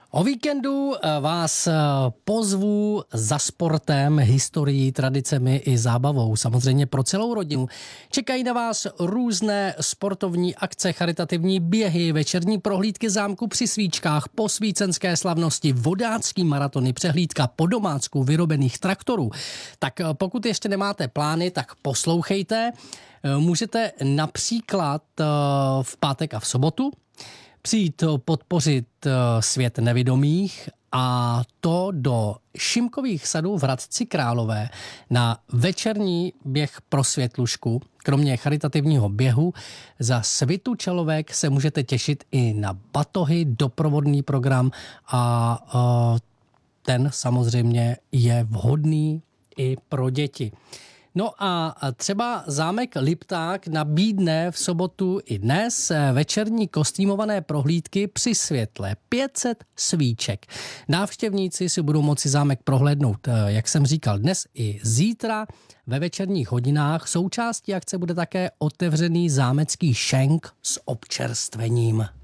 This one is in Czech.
O víkendu vás pozvu za sportem, historií, tradicemi i zábavou. Samozřejmě pro celou rodinu. Čekají na vás různé sportovní akce, charitativní běhy, večerní prohlídky zámku při svíčkách, posvícenské slavnosti, vodácký maratony, přehlídka po domácku vyrobených traktorů. Tak pokud ještě nemáte plány, tak poslouchejte. Můžete například v pátek a v sobotu přijít podpořit svět nevidomých, a to do Šimkových sadů v Hradci Králové na večerní běh pro světlušku. Kromě charitativního běhu za svitu čelovek se můžete těšit i na batohy, doprovodný program a ten samozřejmě je vhodný i pro děti. No a třeba zámek Lipták nabídne v sobotu i dnes večerní kostýmované prohlídky při světle. 500 svíček. Návštěvníci si budou moci zámek prohlédnout, jak jsem říkal, dnes i zítra ve večerních hodinách. Součástí akce bude také otevřený zámecký šenk s občerstvením.